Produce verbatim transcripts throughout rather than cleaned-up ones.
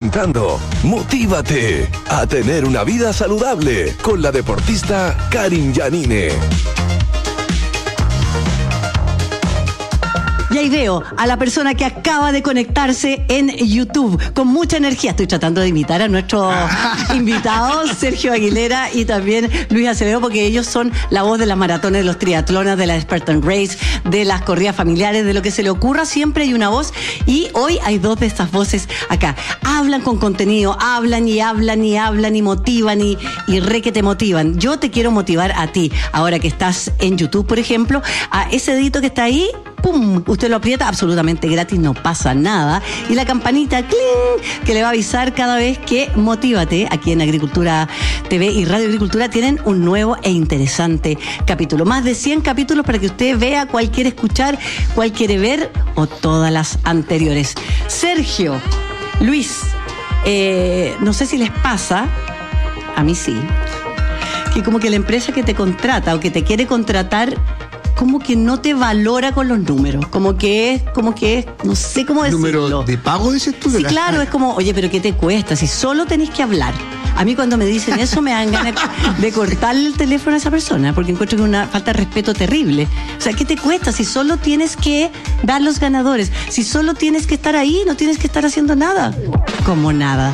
presentando Motívate a tener una vida saludable con la deportista Karin Yanine. Y ahí veo a la persona que acaba de conectarse en YouTube con mucha energía. Estoy tratando de imitar a nuestros invitados, Sergio Aguilera y también Luis Acevedo, porque ellos son la voz de las maratones, de los triatlones, de la Spartan Race, de las corridas familiares, de lo que se le ocurra. Siempre hay una voz y hoy hay dos de estas voces acá. Hablan con contenido, hablan y hablan y hablan y motivan y, y re que te motivan. Yo te quiero motivar a ti, ahora que estás en YouTube, por ejemplo, a ese dedito que está ahí, ¡pum! Usted lo aprieta absolutamente gratis, no pasa nada. Y la campanita, ¡cling!, que le va a avisar cada vez que Motívate, aquí en Agricultura T V y Radio Agricultura, tienen un nuevo e interesante capítulo. Más de cien capítulos para que usted vea cuál quiere escuchar, cuál quiere ver o todas las anteriores. Sergio, Luis, eh, no sé si les pasa, a mí sí, que como que la empresa que te contrata o que te quiere contratar como que no te valora con los números, como que es, como que es, no sé cómo decirlo. ¿Número de pago dices tú? Sí, claro, es como, oye, pero ¿qué te cuesta? Si solo tenés que hablar. A mí cuando me dicen eso me dan ganas de cortarle el teléfono a esa persona, porque encuentro que es una falta de respeto terrible. O sea, ¿qué te cuesta? Si solo tienes que dar los ganadores, si solo tienes que estar ahí, no tienes que estar haciendo nada. Como nada.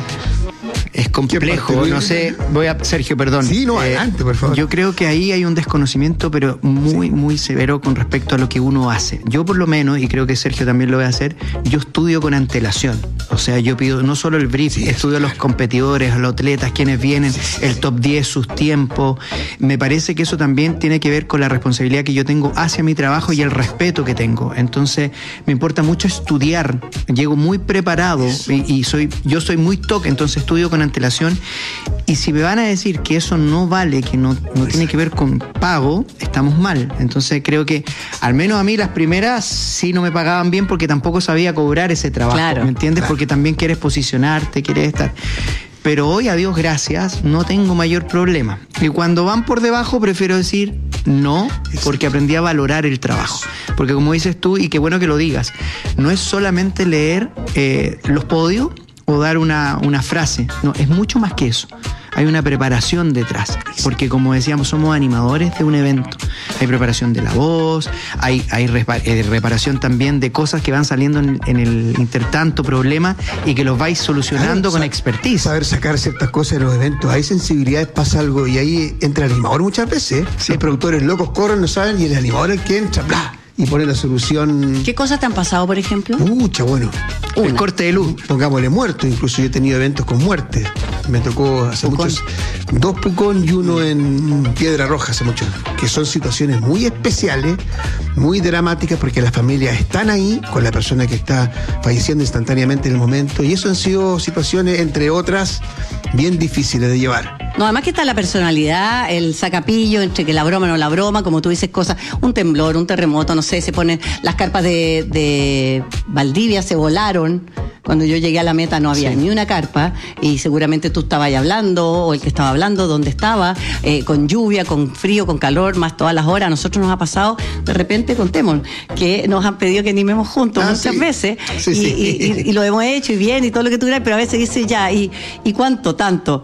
Es complejo, no sé, voy a, Sergio, perdón. Sí, no, adelante, por favor. Yo creo que ahí hay un desconocimiento, pero muy, sí. muy severo con respecto a lo que uno hace. Yo por lo menos, y creo que Sergio también lo va a hacer, yo estudio con antelación. O sea, yo pido no solo el brief, sí, estudio a los competidores, a los atletas, quienes vienen, sí, sí, el top diez, sus tiempos. Me parece que eso también tiene que ver con la responsabilidad que yo tengo hacia mi trabajo y el respeto que tengo. Entonces, me importa mucho estudiar. Llego muy preparado y, y soy, yo soy muy toque, entonces estudio con antelación, y si me van a decir que eso no vale, que no, no tiene que ver con pago, estamos mal. Entonces creo que al menos a mí las primeras sí no me pagaban bien porque tampoco sabía cobrar ese trabajo, claro, ¿me entiendes? Claro. Porque también quieres posicionarte, quieres estar... Pero hoy, a Dios gracias, no tengo mayor problema. Y cuando van por debajo, prefiero decir no, porque aprendí a valorar el trabajo. Porque como dices tú, y qué bueno que lo digas, no es solamente leer eh, los podios o dar una, una frase. No, es mucho más que eso. Hay una preparación detrás, porque como decíamos, somos animadores de un evento. Hay preparación de la voz, hay, hay repa- eh, reparación también de cosas que van saliendo en, en el intertanto problema y que los vais solucionando, claro, con expertise. Saber sacar ciertas cosas en los eventos. Hay sensibilidades, pasa algo y ahí entra el animador muchas veces. Sí. Los productores locos corren, no saben, y el animador es el que entra, bla, y pone la solución. ¿Qué cosas te han pasado, por ejemplo? Mucha, bueno. Una. El corte de luz, pongámosle muerto. Incluso yo he tenido eventos con muerte. Me tocó hace Pucón. muchos, dos Pucón y uno en Piedra Roja hace muchos, que son situaciones muy especiales, muy dramáticas, porque las familias están ahí con la persona que está falleciendo instantáneamente en el momento, y eso han sido situaciones, entre otras, bien difíciles de llevar. No, además que está la personalidad, el sacapillo, entre que la broma o no la broma, como tú dices, cosas, un temblor, un terremoto, no sé, se ponen las carpas de, de Valdivia, se volaron. Cuando yo llegué a la meta no había, sí, ni una carpa, y seguramente tú estabas ahí hablando, o el que estaba hablando, dónde estaba, eh, con lluvia, con frío, con calor, más todas las horas. A nosotros nos ha pasado, de repente, contemos, que nos han pedido que animemos juntos ah, muchas sí. veces, sí, y, sí. Y, y, y lo hemos hecho, y bien, y todo lo que tú quieras, pero a veces dice ya, ¿y, y cuánto, tanto?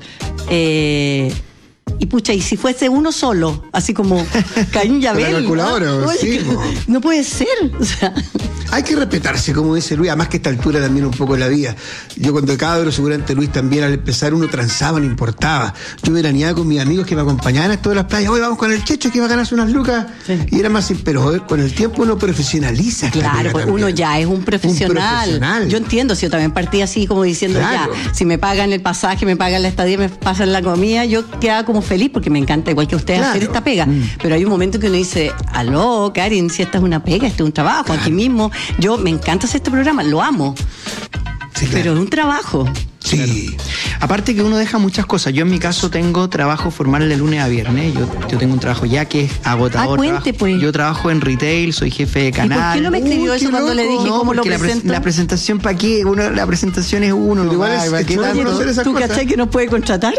Eh... Y pucha, y si fuese uno solo, así como Caín y Abel. La calculadora, ¿no? Oye, sí, no puede ser. O sea, hay que respetarse, como dice Luis, además que a esta altura también un poco la vida. Yo cuando cabro, seguramente Luis también, al empezar uno transaba, no importaba. Yo veraneaba con mis amigos que me acompañaban a todas las playas. Hoy vamos con el Checho que va a ganarse unas lucas. Sí. Y era más, pero con el tiempo uno profesionaliza. Claro, pues uno ya es un profesional. un profesional. Yo entiendo, si yo también partí así como diciendo, claro, ya, si me pagan el pasaje, me pagan la estadía, me pasan la comida, yo quedaba como feliz porque me encanta, igual que ustedes, claro, hacer esta pega. Mm. Pero hay un momento que uno dice, aló, Karin, si esta es una pega, este es un trabajo, claro, aquí mismo. Yo me encanta hacer este programa, lo amo. Sí, claro. Pero es un trabajo. Sí. Claro. Aparte que uno deja muchas cosas. Yo en mi caso tengo trabajo formal de lunes a viernes. Yo, yo tengo un trabajo ya que es agotador. Ah, cuente, pues. Yo trabajo en retail, soy jefe de canal. ¿Y por qué no me escribió Uy, eso cuando loco. le dije no, cómo lo la, presento? pre- la presentación, ¿para qué? Uno, la presentación es uno. Igual es, ¿para qué tanto? ¿Tú cachai que nos puede contratar?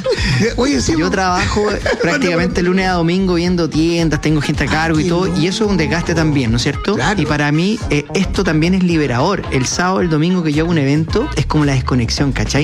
Oye, sí, yo trabajo prácticamente lunes a domingo viendo tiendas, tengo gente a cargo y todo, y eso es un desgaste también, ¿no es cierto? Claro. Y para mí eh, esto también es liberador. El sábado, el domingo que yo hago un evento es como la desconexión, ¿cachai?